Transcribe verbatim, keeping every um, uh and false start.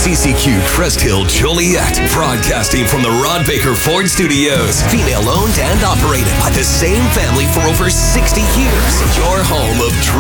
C C Q Crest Hill Joliet, broadcasting from the Ron Baker Ford Studios. Female owned and operated by the same family for over sixty years. Your home of